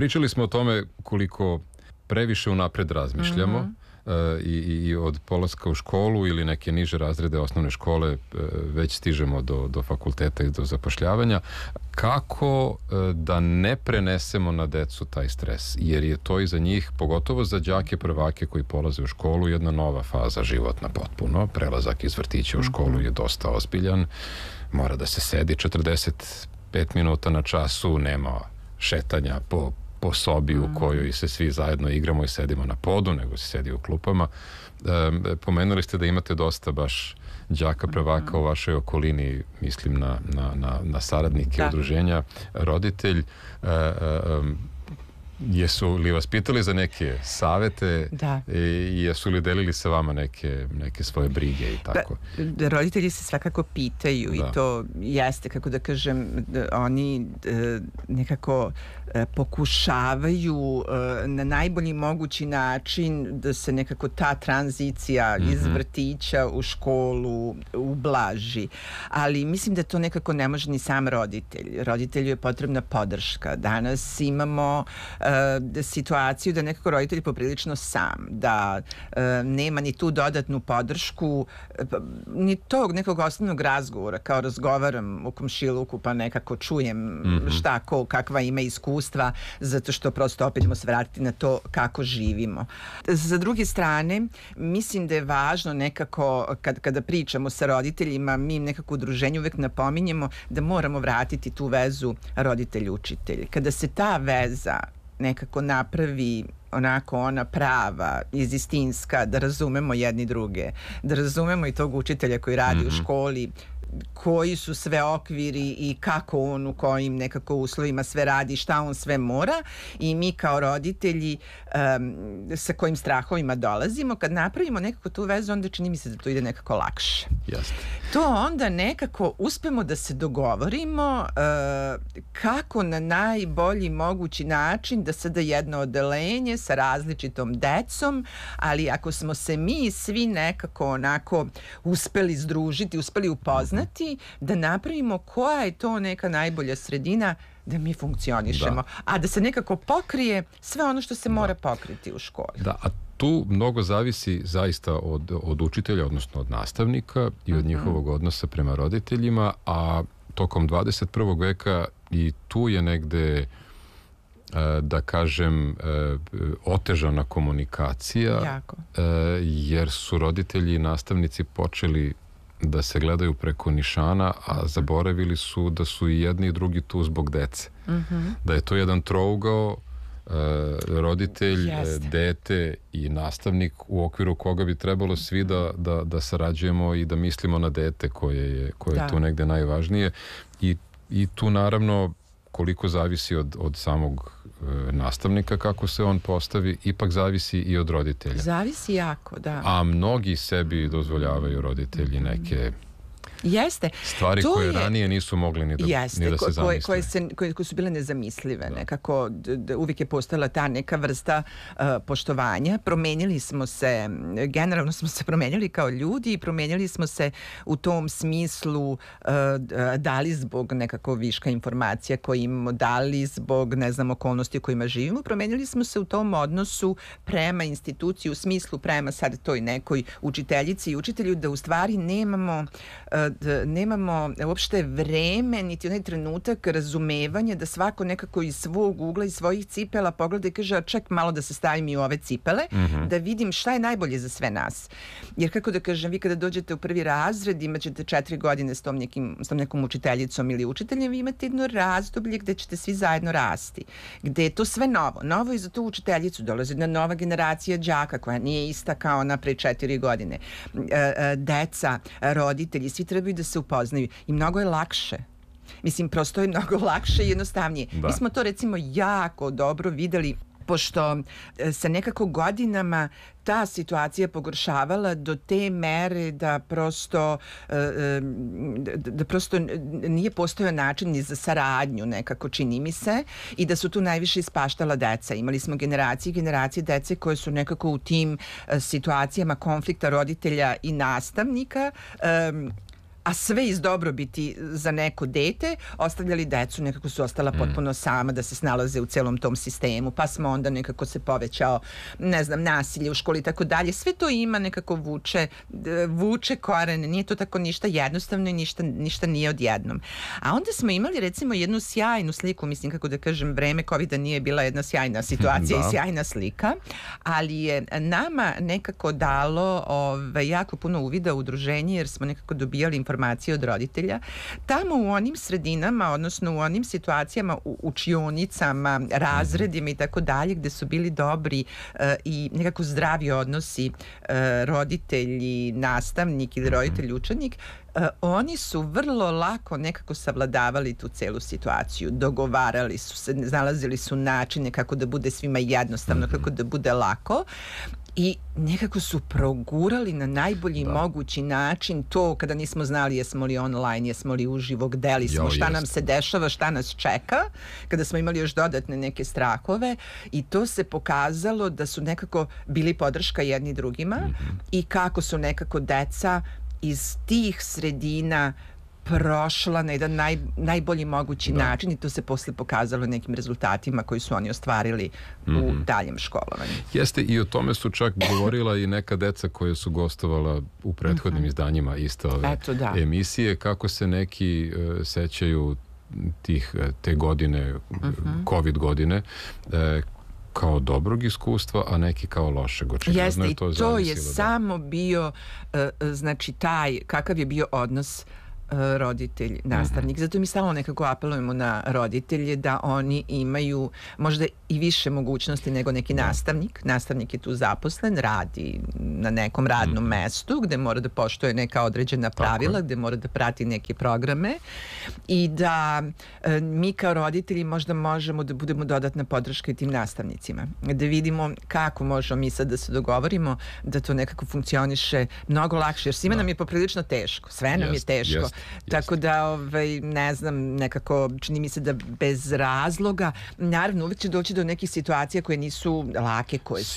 Pričali smo o tome koliko previše unapred razmišljamo i od polaska u školu ili neke niže razrede osnovne škole već stižemo do fakulteta i do zapošljavanja. Kako da ne prenesemo na decu taj stres? Jer je to i za njih, pogotovo za đake prvake koji polaze u školu, jedna nova faza životna potpuno. Prelazak iz vrtića u školu je dosta ozbiljan. Mora da se sedi 45 minuta na času, nema šetanja po sobi u kojoj se svi zajedno igramo i sedimo na podu, nego se sedi u klupama. Pomenuli ste da imate dosta baš đaka prvaka u vašoj okolini, mislim na saradnike udruženja, roditelj. Jesu li vas pitali za neke savete i jesu li delili sa vama neke svoje brige i tako? Roditelji se svakako pitaju i to jeste, kako da kažem, oni nekako pokušavaju na najbolji mogući način da se nekako ta tranzicija iz vrtića u školu ublaži. Ali mislim da to nekako ne može ni sam roditelj. Roditelju je potrebna podrška. Danas imamo situaciju da nekako roditelj poprilično sam, da nema ni tu dodatnu podršku, ni tog nekog osnovnog razgovora, kao razgovaram u komšiluku pa nekako čujem šta ko, kakva ima iskustva, zato što prosto opet ćemo se vratiti na to kako živimo. Sa druge strane, mislim da je važno nekako, kada pričamo sa roditeljima, mi nekako u udruženju uvek napominjemo da moramo vratiti tu vezu roditelj-učitelj. Kada se ta veza nekako napravi onako ona prava, istinska, da razumemo jedni druge, da razumemo i tog učitelja koji radi u školi, koji su sve okviri i kako on u kojim nekako uslovima sve radi, šta on sve mora, i mi kao roditelji sa kojim strahovima dolazimo, kad napravimo nekako tu vezu, onda čini mi se da to ide nekako lakše. Jeste. To onda nekako uspemo da se dogovorimo kako na najbolji mogući način da sada jedno odeljenje sa različitom decom, ali ako smo se mi svi nekako onako uspeli združiti, uspeli upoznati, da napravimo koja je to neka najbolja sredina da mi funkcionišemo, a da se nekako pokrije sve ono što se mora pokriti u školi. Da, a tu mnogo zavisi zaista od učitelja, odnosno od nastavnika i od njihovog odnosa prema roditeljima, a tokom 21. veka i tu je negde, da kažem, otežana komunikacija, jer su roditelji i nastavnici počeli da se gledaju preko nišana, a zaboravili su da su i jedni i drugi tu zbog dece. Da je to jedan trougao, roditelj, dete i nastavnik, u okviru koga bi trebalo svi da sarađujemo i da mislimo na dete koje je tu negde najvažnije. I tu naravno koliko zavisi od samog nastavnika kako se on postavi, ipak zavisi i od roditelja. Zavisi jako, da. A mnogi sebi dozvoljavaju, roditelji, neke stvari koje ranije nisu mogli ni da se zamisle. Koje su bile nezamislive. Nekako uvijek je postojala ta neka vrsta poštovanja. Promenili smo se, generalno smo se promenili kao ljudi i promenili smo se u tom smislu, da li zbog nekako viška informacija koje imamo, da li zbog, ne znam, okolnosti u kojima živimo. Promenili smo se u tom odnosu prema instituciji, u smislu prema sad toj nekoj učiteljici i učitelju, da u stvari nemamo uopšte vreme, niti onaj trenutak razumevanja da svako nekako iz svog ugla, iz svojih cipela pogleda i kaže, ček malo da se stavim i u ove cipele, da vidim šta je najbolje za sve nas. Jer kako da kažem, vi kada dođete u prvi razred, imat ćete 4 godine s tom nekom učiteljicom ili učiteljem, vi imate jedno razdoblje gde ćete svi zajedno rasti, gde je to sve novo. Novo i za tu učiteljicu dolazi jedna nova generacija đaka koja nije ista kao ona pre 4 godine. Deca, roditelji, svi trebaju da se upoznaju i mnogo je lakše. Mislim, prosto je mnogo lakše i jednostavnije. Mi smo to recimo jako dobro videli, pošto se nekako godinama ta situacija pogoršavala do te mere da prosto nije postojao način ni za saradnju, nekako čini mi se, i da su tu najviše ispaštala deca. Imali smo generacije dece koje su nekako u tim situacijama konflikta roditelja i nastavnika a sve iz dobrobiti za neko dete, ostavljali decu, nekako su ostala potpuno sama da se snalaze u celom tom sistemu, pa smo onda nekako se povećao, ne znam, nasilje u školi i tako dalje. Sve to ima nekako vuče korene, nije to tako ništa jednostavno i ništa nije odjednom. A onda smo imali recimo jednu sjajnu sliku, mislim kako da kažem, vreme COVID-a nije bila jedna sjajna situacija i sjajna slika, ali je nama nekako dalo jako puno uvida u udruženje, jer smo nekako dobijali informacije od roditelja. Tamo u onim sredinama, odnosno u onim situacijama, u učionicama, razredima i tako dalje, gde su bili dobri i nekako zdravi odnosi roditelji, nastavnik ili roditelj, učenik, oni su vrlo lako nekako savladavali tu celu situaciju, dogovarali su se, nalazili su načine kako da bude svima jednostavno, kako da bude lako. I nekako su progurali na najbolji mogući način to kada nismo znali jesmo li online, jesmo li uživo, gde li smo, šta nam se dešava, šta nas čeka, kada smo imali još dodatne neke strahove, i to se pokazalo da su nekako bili podrška jedni drugima i kako su nekako deca iz tih sredina prošla na jedan najbolji mogući način, i to se posle pokazalo nekim rezultatima koji su oni ostvarili u daljem školovanju. Jeste, i o tome su čak govorila i neka deca koja su gostovala u prethodnim izdanjima iste ove emisije, kako se neki sećaju te godine, COVID godine, kao dobrog iskustva, a neki kao lošeg. Jeste, i to je samo bio, znači taj, kakav je bio odnos roditelj, nastavnik. Zato mi stalno nekako apelujemo na roditelje da oni imaju možda i više mogućnosti nego neki nastavnik. Nastavnik je tu zaposlen, radi na nekom radnom mestu gde mora da poštuje neka određena pravila, gde mora da prati neke programe, i da mi kao roditelji možda možemo da budemo dodatna podrška i tim nastavnicima. Da vidimo kako možemo mi sad da se dogovorimo da to nekako funkcioniše mnogo lakše, jer svima nam je poprilično teško. Sve nam je teško. Tako da, ne znam, nekako čini mi se da bez razloga, naravno uvek će doći do nekih situacija koje nisu lake,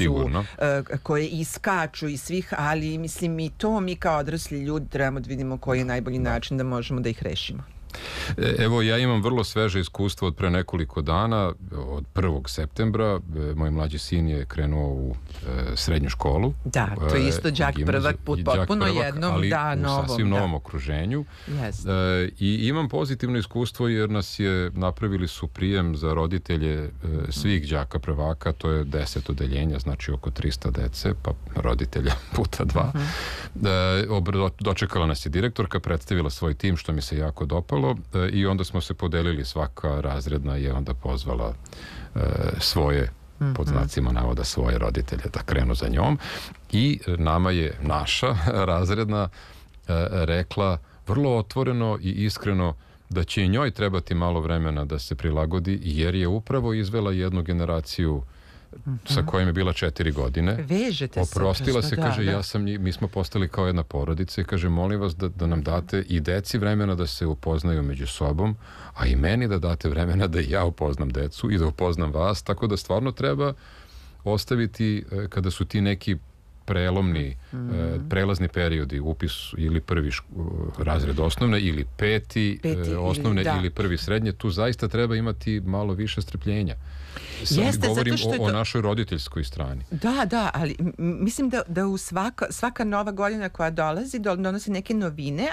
koje iskaču iz svih, ali mislim i to mi kao odrasli ljudi trebamo da vidimo koji je najbolji način da možemo da ih rešimo. Evo, ja imam vrlo sveže iskustvo od pre nekoliko dana, od 1. septembra. Moj mlađi sin je krenuo u srednju školu. Da, to je isto đak prvak, potpuno jednom, ali u sasvim novom okruženju. I imam pozitivno iskustvo jer napravili su prijem za roditelje svih đaka prvaka, to je 10 odeljenja, znači oko 300 dece, pa roditelja puta 2. Dočekala nas je direktorka, predstavila svoj tim, što mi se jako dopalo, i onda smo se podelili, svaka razredna je onda pozvala svoje, pod znacima navoda, svoje roditelje da krenu za njom, i nama je naša razredna rekla vrlo otvoreno i iskreno da će i njoj trebati malo vremena da se prilagodi, jer je upravo izvela jednu generaciju sa kojim je bila 4 godine. Vežete se. Oprostila se, kaže, mi smo postali kao jedna porodica, i kaže, molim vas da nam date i deci vremena da se upoznaju među sobom, a i meni da date vremena da ja upoznam decu i da upoznam vas, tako da stvarno treba ostaviti, kada su ti neki prelazni periodi, upis ili prvi razred osnovne ili peti osnovne ili prvi srednje, tu zaista treba imati malo više strpljenja. Govorim o našoj roditeljskoj strani. Da, ali mislim da u svaka nova godina koja dolazi donosi neke novine,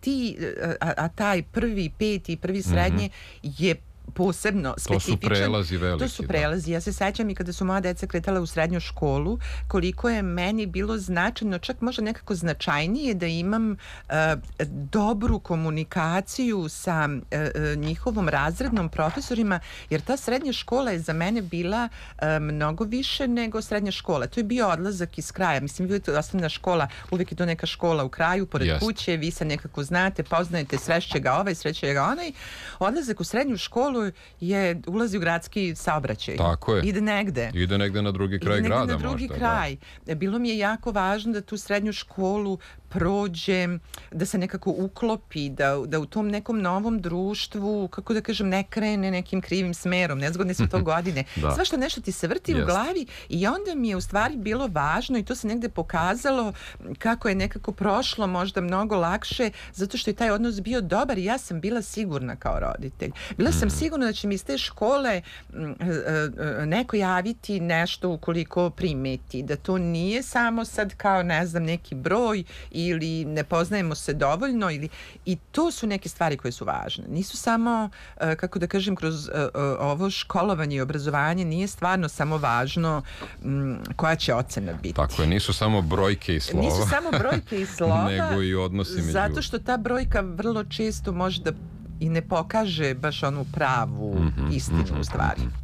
a taj prvi peti i prvi srednje je posebno specifičan. To su prelazi veliki. To su prelazi. Ja se sećam i kada su moja deca kretala u srednju školu, koliko je meni bilo značajno, čak možda nekako značajnije, da imam dobru komunikaciju sa njihovom razrednom profesorima, jer ta srednja škola je za mene bila mnogo više nego srednja škola. To je bio odlazak iz kraja. Mislim, vi je osnovna škola, uvijek je to neka škola u kraju, pored kuće, vi se nekako znate, poznajete, sreće ga ovaj, sreće ga onaj. Odlazak u srednju školu ulazi u gradski saobraćaj. Tako je. Ide negde na drugi kraj grada. Bilo mi je jako važno da tu srednju školu prođe, da se nekako uklopi, da u tom nekom novom društvu, kako da kažem, ne krene nekim krivim smerom, nezgodne su to godine. Svašta nešto ti se vrti u glavi i onda mi je u stvari bilo važno i to se negde pokazalo kako je nekako prošlo možda mnogo lakše, zato što je taj odnos bio dobar i ja sam bila sigurna kao roditelj. Bila sam sigurna da će mi iz te škole neko javiti nešto ukoliko primeti, da to nije samo sad kao, ne znam, neki broj ili ne poznajemo se dovoljno i to su neke stvari koje su važne. Nisu samo, kako da kažem, kroz ovo školovanje i obrazovanje nije stvarno samo važno koja će ocena biti. Tako je, nisu samo brojke i slova. Nisu samo brojke i slova, nego i odnosi među. Zato što ta brojka vrlo često može da i ne pokaže baš onu pravu istinu u stvari.